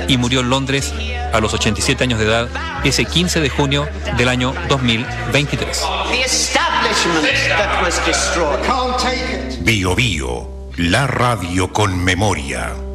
y murió en Londres a los 87 años de edad ese 15 de junio del año 2023. Bio Bio, la radio con memoria.